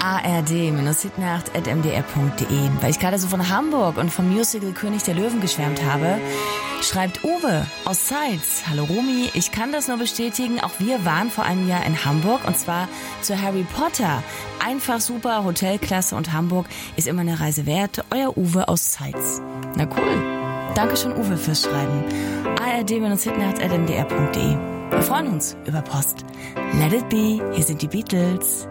ard-hitnacht@mdr.de. Weil ich gerade so von Hamburg und vom Musical König der Löwen geschwärmt habe, schreibt Uwe aus Zeitz. Hallo Romy, ich kann das nur bestätigen. Auch wir waren vor einem Jahr in Hamburg und zwar zu Harry Potter. Einfach super, Hotelklasse und Hamburg ist immer eine Reise wert. Euer Uwe aus Zeitz. Na cool. Dankeschön Uwe fürs Schreiben. ard-hitnacht@mdr.de. Wir freuen uns über Post. Let it be, hier sind die Beatles.